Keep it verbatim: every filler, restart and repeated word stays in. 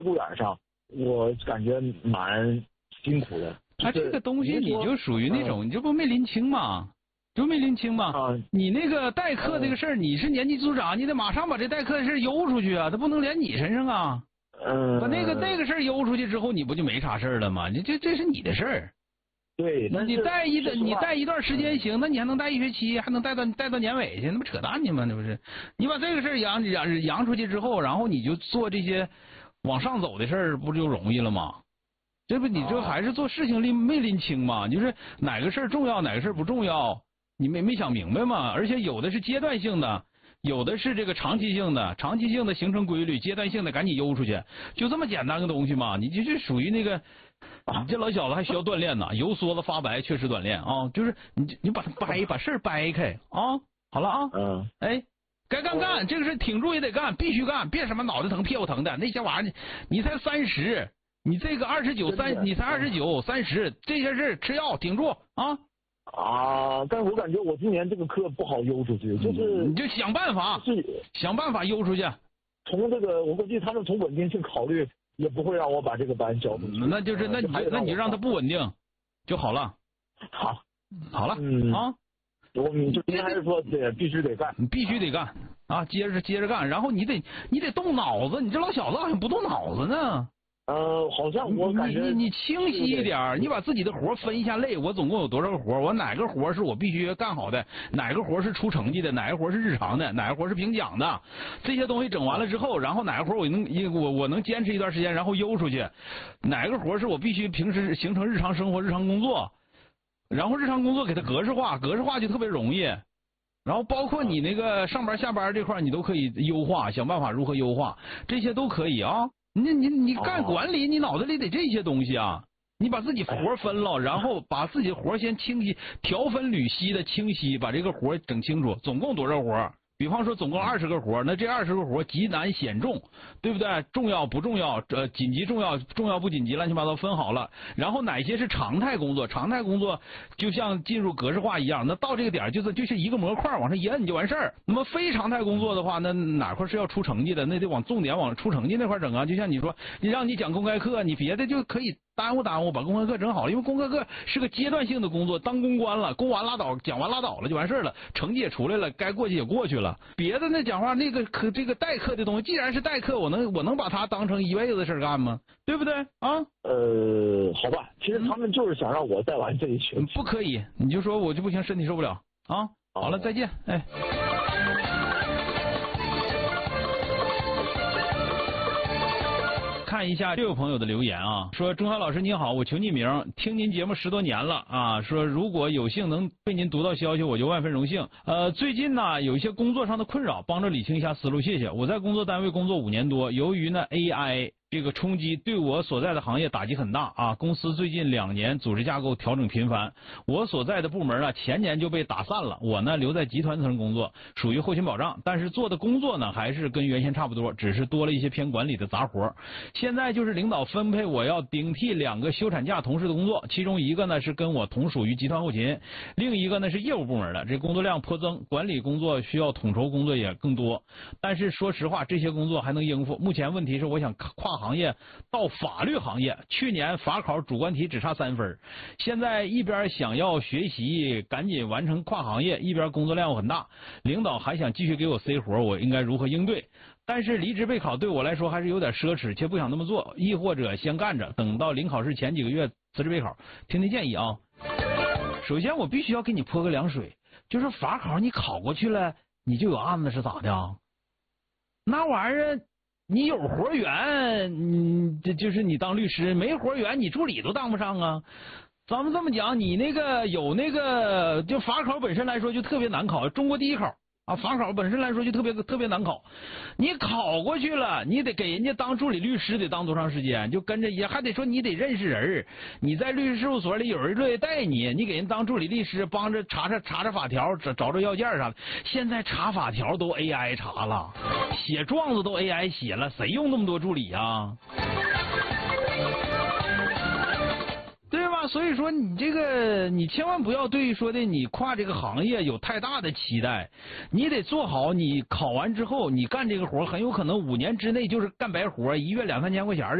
路眼上，我感觉蛮辛苦的。 他、就是啊、这个东西你就属于那种，嗯、你这不没拎清吗？就没拎清吗？ 啊， 你那个代课这个事儿，你是年级组长，你得马上把这代课的事悠出去啊，他不能连你身上啊。 嗯， 把那个那个事儿悠出去之后，你不就没啥事儿了吗？你这这是你的事儿。 对， 你带一的你带一段时间行，那你还能带一学期，还能带到带到年尾去，那不扯淡去吗？那不是？你把这个事儿扬扬扬出去之后，然后你就做这些往上走的事儿，不就容易了吗？这不你这还是做事情拎没拎清吗？就是哪个事儿重要，哪个事儿不重要，你没没想明白吗？而且有的是阶段性的。有的是这个长期性的，长期性的形成规律，阶段性的赶紧悠出去，就这么简单个东西嘛。你这是属于那个，你这老小子还需要锻炼呢，油梭子发白确实锻炼啊。就是你你把它掰，把事儿掰开啊。好了啊， 嗯， 哎，该干干，这个事挺住也得干，必须干，别什么脑袋疼屁股疼的那些玩意儿，你才三十，你这个二十九三，你才二十九三十，这些事吃药挺住啊。 啊，但是我感觉我今年这个课不好悠出去，就是你就想办法， 是想办法悠出去。 从这个，我估计他们从稳定性考虑，也不会让我把这个班交出去。 那就是，那你就那你就让他不稳定就好了。 好， 好了， 嗯啊， 我你就您还是说得必须得干， 你必须得干啊，接着接着干，然后你得你得动脑子，你这老小子好像不动脑子呢。 呃，好像我感觉你你你清晰一点，你把自己的活分一下类，我总共有多少个活？我哪个活是我必须干好的？哪个活是出成绩的？哪个活是日常的？哪个活是评奖的？这些东西整完了之后，然后哪个活我能我我能坚持一段时间，然后悠出去？哪个活是我必须平时形成日常生活、日常工作？然后日常工作给它格式化，格式化就特别容易。然后包括你那个上班下班这块，你都可以优化，想办法如何优化，这些都可以啊。你你你干管理，你脑子里得这些东西啊！你把自己活分了，然后把自己活先清晰、条分缕析的清晰，把这个活整清楚，总共多少活？比方说总共二十个活，那这二十个活极难险重，对不对？重要不重要？呃，紧急重要，重要不紧急，乱七八糟分好了。然后哪些是常态工作？常态工作就像进入格式化一样，那到这个点就是就是一个模块往上一摁就完事儿。那么非常态工作的话，那哪块是要出成绩的？那得往重点往出成绩那块整啊。就像你说，你让你讲公开课，你别的就可以耽误耽误，把公开课整好了，因为公开课是个阶段性的工作，当公关了，公完拉倒，讲完拉倒了就完事儿了，成绩也出来了，该过去也过去了。别的那讲话那个课这个代课的东西，既然是代课，我能我能把它当成一辈子的事干吗？对不对啊？ 呃，好吧，其实他们就是想让我再玩这一学期。 不可以，你就说我就不行，身体受不了啊。好了，再见，哎。看一下这位朋友的留言啊，说钟晓老师您好，我求匿名，听您节目十多年了啊，说如果有幸能被您读到消息，我就万分荣幸。呃，最近呢有一些工作上的困扰，帮着理清一下思路，谢谢。我在工作单位工作五年多，由于呢 A I。这个冲击对我所在的行业打击很大啊！公司最近两年组织架构调整频繁，我所在的部门呢前年就被打散了，我呢留在集团层工作，属于后勤保障，但是做的工作呢还是跟原先差不多，只是多了一些偏管理的杂活。现在就是领导分配我要顶替两个休产假同事的工作，其中一个呢是跟我同属于集团后勤，另一个呢是业务部门的，这工作量颇增，管理工作需要统筹工作也更多。但是说实话，这些工作还能应付。目前问题是我想跨行业到法律行业，去年法考主观题只差三分，现在一边想要学习赶紧完成跨行业，一边工作量又很大，领导还想继续给我塞活，我应该如何应对？但是离职备考对我来说还是有点奢侈，且不想那么做，亦或者先干着，等到临考试前几个月辞职备考。听听建议啊。首先我必须要给你泼个凉水，就是法考你考过去了，你就有案子是咋的啊？那玩意儿你有活源，你这就是你当律师；没活源，你助理都当不上啊。咱们这么讲，你那个有那个，就法考本身来说就特别难考，中国第一考啊，法考本身来说就特别特别难考。你考过去了，你得给人家当助理律师得当多长时间？就跟着也还得说你得认识人，你在律师事务所里有人乐意带你，你给人当助理律师，帮着查查查查法条，找找找要件啥的。现在查法条都 A I 查了，写状子都 A I 写了，谁用那么多助理啊？对吧？ 吧？所以说你这个你千万不要对说的你跨这个行业有太大的期待，你得做好，你考完之后你干这个活很有可能五年之内就是干白活，一月两三千块钱